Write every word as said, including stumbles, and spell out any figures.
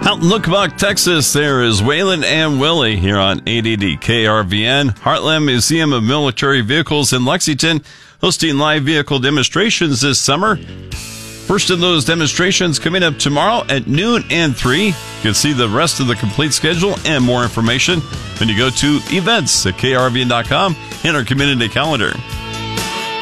Out in Lookabout, Texas, there is Waylon and Willie here on eight eighty K R V N. Heartland Museum of Military Vehicles in Lexington hosting live vehicle demonstrations this summer. First of those demonstrations coming up tomorrow at noon and three. You can see the rest of the complete schedule and more information when you go to events at K R V N dot com and our community calendar.